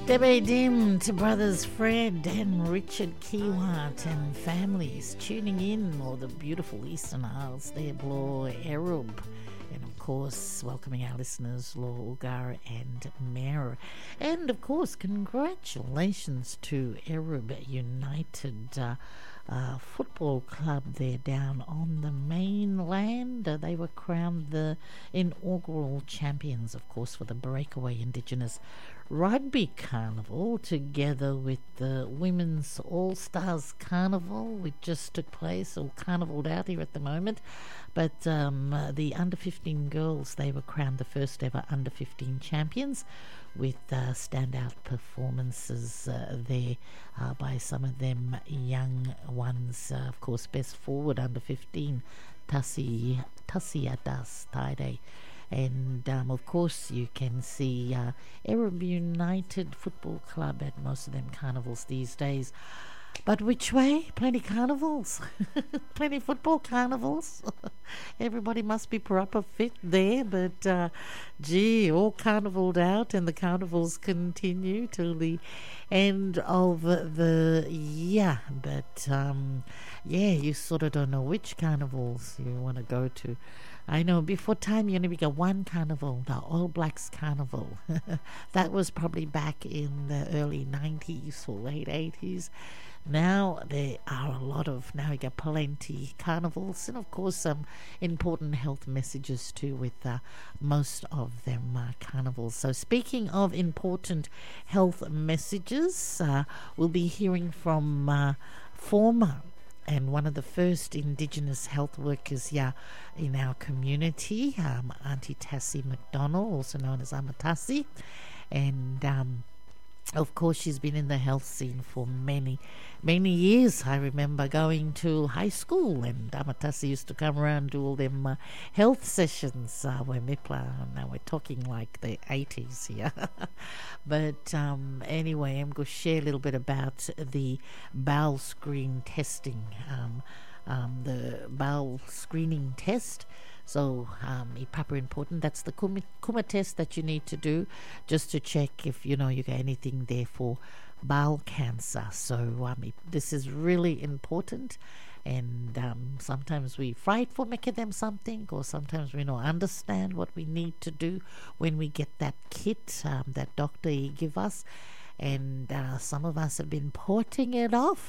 Debe Dim to brothers Fred and Richard Kiwat and families tuning in, or the beautiful Eastern Isles there, Bloor, Erub, and of course welcoming our listeners, Law, Ulgar and Mayor. And of course congratulations to Erub United Football Club there down on the mainland. They were crowned the inaugural champions, of course, for the Breakaway Indigenous Rugby Carnival, together with the Women's All-Stars Carnival, which just took place, or carnivaled out here at the moment. But the under-15 girls, they were crowned the first ever under-15 champions, with standout performances there by some of them young ones. Of course, best forward under-15, Tassi Adas Taide. And of course you can see Erub United Football Club at most of them carnivals these days. But which way? Plenty carnivals. Plenty football carnivals. Everybody must be proper fit there. But all carnivaled out, and the carnivals continue till the end of the year. But you sort of don't know which carnivals you want to go to. I know before time you only got one carnival, the All Blacks Carnival. That was probably back in the early 90s or late 80s. Now there are a lot of, now you got plenty carnivals, and of course some important health messages too with most of them carnivals. So speaking of important health messages, we'll be hearing from former and one of the first Indigenous health workers here in our community, Auntie Tassie McDonald, also known as Amatasi. And of course, she's been in the health scene for many, many years. I remember going to high school, and Amatasi used to come around and do all them health sessions where Mipla, now we're talking like the 80s here. But anyway, I'm going to share a little bit about the bowel screen testing, the bowel screening test. So, proper important. That's the Kuma test that you need to do just to check if you got anything there for bowel cancer. So, this is really important. And sometimes we fight for making them something, or sometimes we don't understand what we need to do when we get that kit that doctor give us. And some of us have been putting it off